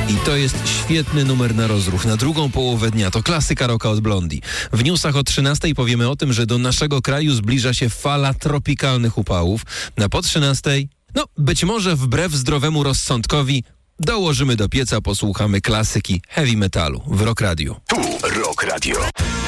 I to jest świetny numer na rozruch. Na drugą połowę dnia to klasyka rocka od Blondie. W newsach o 13:00 powiemy o tym, że do naszego kraju zbliża się fala tropikalnych upałów. A po 13:00, być może wbrew zdrowemu rozsądkowi, dołożymy do pieca, posłuchamy klasyki heavy metalu w Rock Radio. Tu Rock Radio.